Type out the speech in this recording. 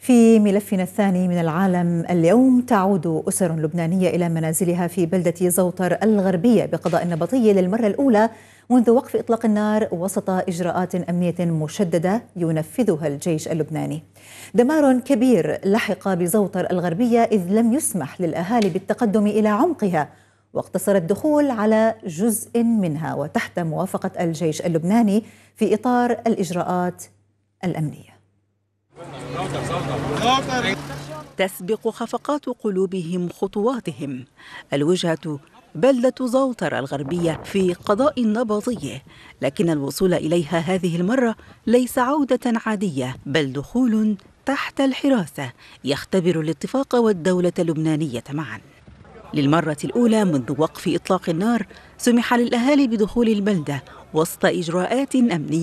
في ملفنا الثاني من العالم، اليوم تعود أسر لبنانية إلى منازلها في بلدة زوطر الغربية بقضاء النبطية للمرة الأولى منذ وقف إطلاق النار وسط إجراءات أمنية مشددة ينفذها الجيش اللبناني. دمار كبير لحق بزوطر الغربية إذ لم يسمح للأهالي بالتقدم إلى عمقها، واقتصر الدخول على جزء منها وتحت موافقة الجيش اللبناني في إطار الإجراءات الأمنية. تسبق خفقات قلوبهم خطواتهم. الوجهة بلدة زوطر الغربية في قضاء النبطية، لكن الوصول إليها هذه المرة ليس عودة عادية، بل دخول تحت الحراسة يختبر الاتفاق والدولة اللبنانية معا. للمرة الأولى منذ وقف إطلاق النار سمح للأهالي بدخول البلدة وسط إجراءات أمنية